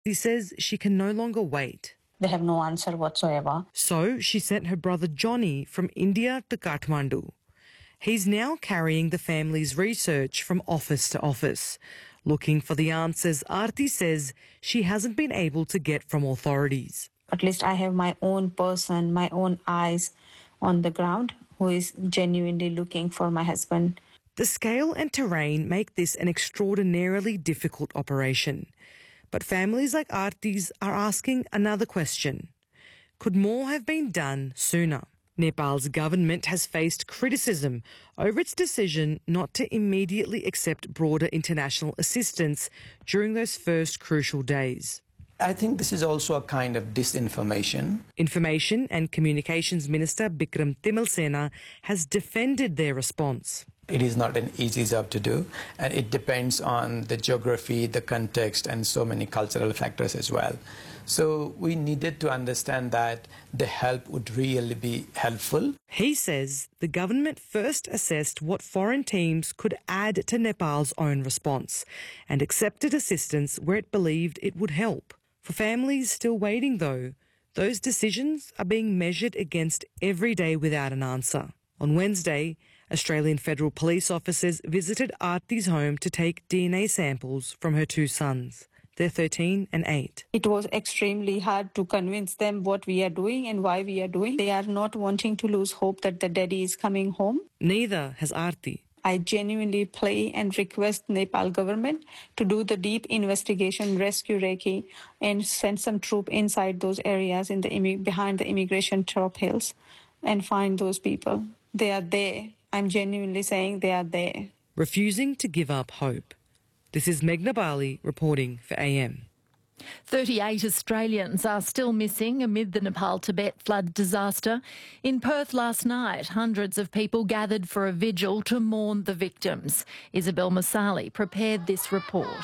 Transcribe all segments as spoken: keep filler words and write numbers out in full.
She says she can no longer wait. They have no answer whatsoever. So she sent her brother Johnny from India to Kathmandu. He's now carrying the family's research from office to office, looking for the answers Aarti says she hasn't been able to get from authorities. At least I have my own person, my own eyes on the ground who is genuinely looking for my husband. The scale and terrain make this an extraordinarily difficult operation. But families like Aarti's are asking another question. Could more have been done sooner? Nepal's government has faced criticism over its decision not to immediately accept broader international assistance during those first crucial days. I think this is also a kind of disinformation. Information and Communications Minister Bikram Timilsena has defended their response. It is not an easy job to do, and it depends on the geography, the context, and so many cultural factors as well. So we needed to understand that the help would really be helpful. He says the government first assessed what foreign teams could add to Nepal's own response and accepted assistance where it believed it would help. For families still waiting, though, those decisions are being measured against every day without an answer. On Wednesday, Australian federal police officers visited Aarti's home to take D N A samples from her two sons. They're thirteen and eight. It was extremely hard to convince them what we are doing and why we are doing. They are not wanting to lose hope that the daddy is coming home. Neither has Aarti. I genuinely play and request Nepal government to do the deep investigation, rescue Reiki, and send some troop inside those areas in the behind the immigration top hills and find those people. They are there. I'm genuinely saying they are there. Refusing to give up hope. This is Meghna Bali reporting for A M. thirty-eight Australians are still missing amid the Nepal-Tibet flood disaster. In Perth last night, hundreds of people gathered for a vigil to mourn the victims. Isabel Masali prepared this report.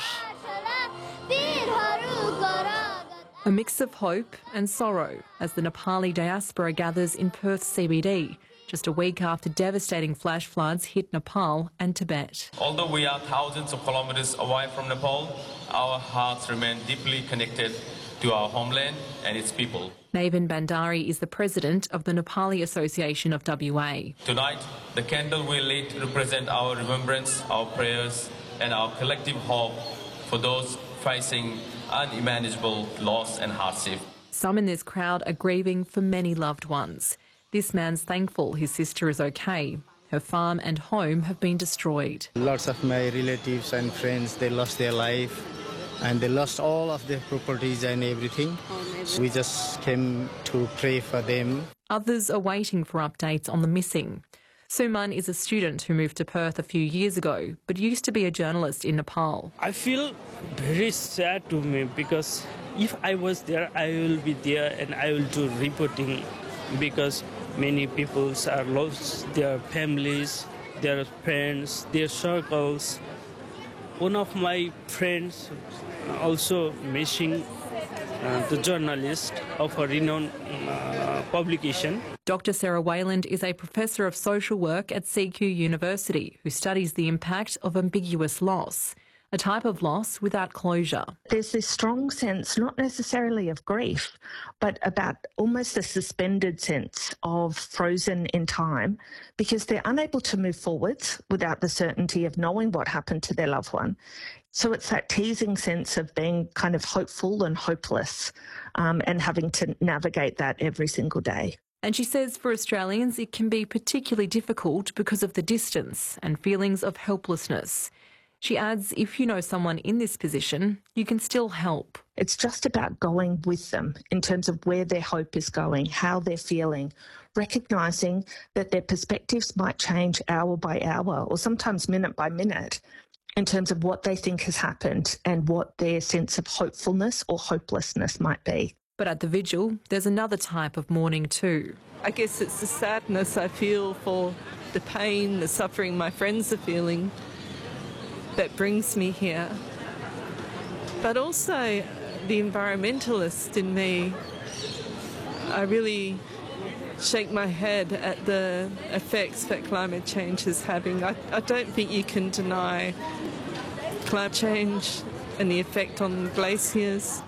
A mix of hope and sorrow as the Nepali diaspora gathers in Perth C B D, just a week after devastating flash floods hit Nepal and Tibet. Although we are thousands of kilometres away from Nepal, our hearts remain deeply connected to our homeland and its people. Navan Bandari is the president of the Nepali Association of W A. Tonight, the candle we lit represent our remembrance, our prayers and our collective hope for those facing unimaginable loss and hardship. Some in this crowd are grieving for many loved ones. This man's thankful his sister is okay. Her farm and home have been destroyed. Lots of my relatives and friends, they lost their life and they lost all of their properties and everything. We just came to pray for them. Others are waiting for updates on the missing. Suman is a student who moved to Perth a few years ago, but used to be a journalist in Nepal. I feel very sad to me because if I was there, I will be there and I will do reporting because many people are lost their families, their friends, their circles. One of my friends also missing, uh, the journalist of a renowned uh, publication. Doctor Sarah Wayland is a professor of social work at C Q University who studies the impact of ambiguous loss, a type of loss without closure. There's this strong sense, not necessarily of grief, but about almost a suspended sense of frozen in time because they're unable to move forwards without the certainty of knowing what happened to their loved one. So it's that teasing sense of being kind of hopeful and hopeless um, and having to navigate that every single day. And she says for Australians it can be particularly difficult because of the distance and feelings of helplessness. She adds, if you know someone in this position, you can still help. It's just about going with them in terms of where their hope is going, how they're feeling, recognising that their perspectives might change hour by hour or sometimes minute by minute in terms of what they think has happened and what their sense of hopefulness or hopelessness might be. But at the vigil, there's another type of mourning too. I guess it's the sadness I feel for the pain, the suffering my friends are feeling that brings me here. But also the environmentalist in me, I really shake my head at the effects that climate change is having. I, I don't think you can deny climate change and the effect on glaciers.